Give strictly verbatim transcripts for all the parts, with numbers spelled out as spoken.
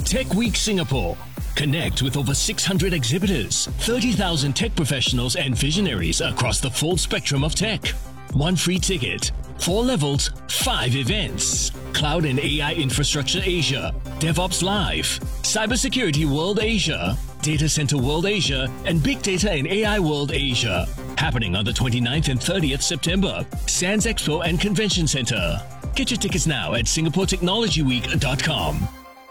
Tech Week Singapore. Connect with over six hundred exhibitors, thirty thousand tech professionals and visionaries across the full spectrum of tech. One free ticket, four levels, five events. Cloud and A I Infrastructure Asia, DevOps Live, Cybersecurity World Asia, Data Center World Asia, and Big Data and A I World Asia. Happening on the twenty-ninth and thirtieth September, Sands Expo and Convention Center. Get your tickets now at singapore technology week dot com.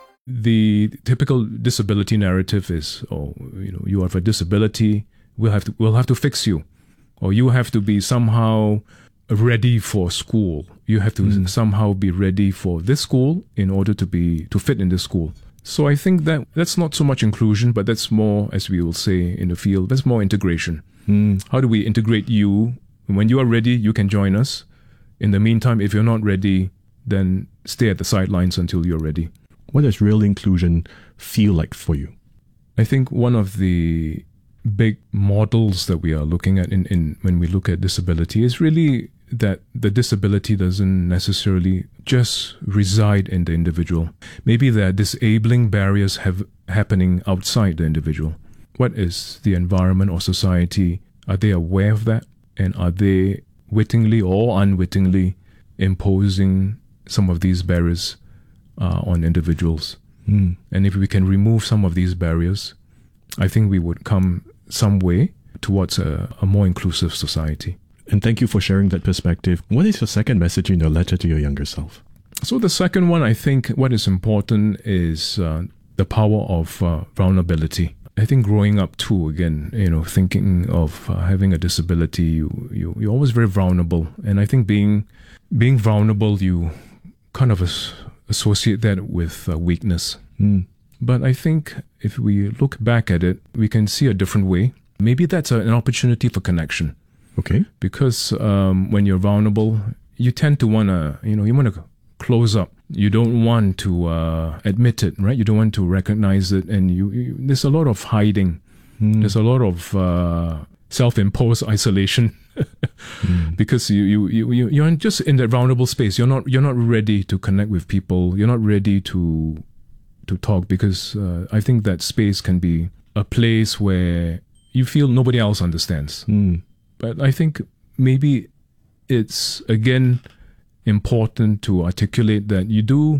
The typical disability narrative is, oh, you know, you have a disability, we'll have to, we'll have to fix you. Or you have to be somehow ready for school. You have to mm. somehow be ready for this school in order to be, to fit in this school. So I think that that's not so much inclusion, but that's more, as we will say in the field, that's more integration. Mm. How do we integrate you? When you are ready, you can join us. In the meantime, if you're not ready, then stay at the sidelines until you're ready. What does real inclusion feel like for you? I think one of the big models that we are looking at in, in when we look at disability is really that the disability doesn't necessarily just reside in the individual. Maybe there are disabling barriers have happening outside the individual. What is the environment or society? Are they aware of that? And are they wittingly or unwittingly imposing some of these barriers uh, on individuals? Mm. And if we can remove some of these barriers, I think we would come some way towards a, a more inclusive society. And thank you for sharing that perspective. What is your second message in your letter to your younger self? So the second one, I think what is important is uh, the power of uh, vulnerability. I think growing up too, again, you know, thinking of uh, having a disability, you, you, you're always very vulnerable. And I think being being vulnerable, you kind of as, associate that with uh, weakness. Mm. But I think if we look back at it, we can see a different way. Maybe that's a, an opportunity for connection. Okay. Because um, when you're vulnerable, you tend to want to, you know, you want to close up. You don't want to uh, admit it, right? You don't want to recognize it. And you, you there's a lot of hiding. Mm. There's a lot of uh, self-imposed isolation. mm. Because you, you, you, you're just in that vulnerable space. You're not, you're not ready to connect with people. You're not ready to to talk because uh, I think that space can be a place where you feel nobody else understands. Mm. But I think maybe it's, again, important to articulate that you do.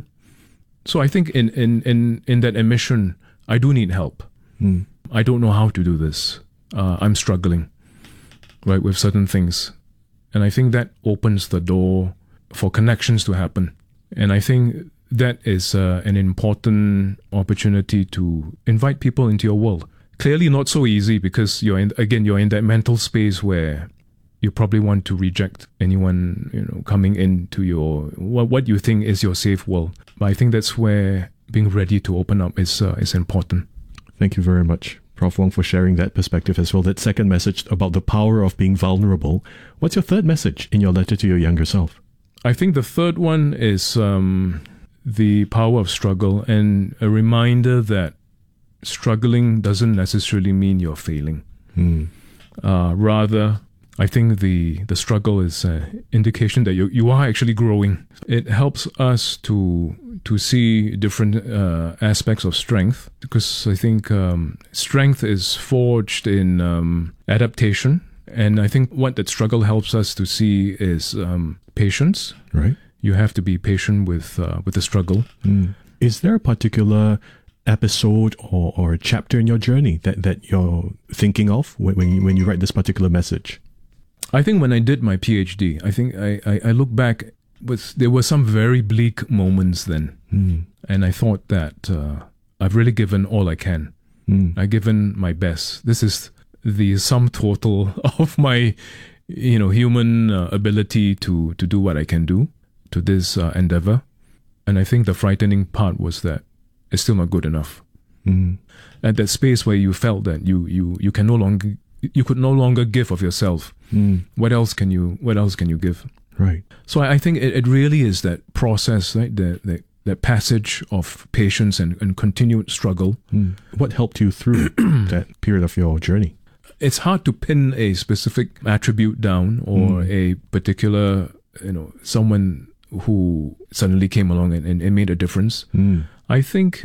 So I think in, in, in, in that admission, I do need help. Mm. I don't know how to do this. Uh, I'm struggling, right, with certain things. And I think that opens the door for connections to happen. And I think that is uh, an important opportunity to invite people into your world. Clearly not so easy because you're in, again, you're in that mental space where you probably want to reject anyone, you know, coming into your, what, what you think is your safe world. But I think that's where being ready to open up is, uh, is important. Thank you very much, Professor Wong, for sharing that perspective as well. That second message about the power of being vulnerable. What's your third message in your letter to your younger self? I think the third one is um, the power of struggle and a reminder that struggling doesn't necessarily mean you're failing. Mm. Uh, rather, I think the, the struggle is an indication that you, you are actually growing. It helps us to to see different uh, aspects of strength because I think um, strength is forged in um, adaptation. And I think what that struggle helps us to see is um, patience. Right. You have to be patient with uh, with the struggle. Mm. Is there a particular episode or, or a chapter in your journey that, that you're thinking of when, when, you, when you write this particular message? I think when I did my PhD, I think I, I, I look back, with there were some very bleak moments then. Mm. And I thought that uh, I've really given all I can. Mm. I've given my best. This is the sum total of my, you know, human uh, ability to, to do what I can do to this uh, endeavor. And I think the frightening part was that it's still not good enough. Mm. At that space where you felt that you, you, you can no longer, you could no longer give of yourself. Mm. What else can you, what else can you give? Right. So I think it, it really is that process, right? The, the, that passage of patience and, and continued struggle. Mm. What helped you through that period of your journey? It's hard to pin a specific attribute down or mm. a particular, you know, someone who suddenly came along and, and, and made a difference. Mm. I think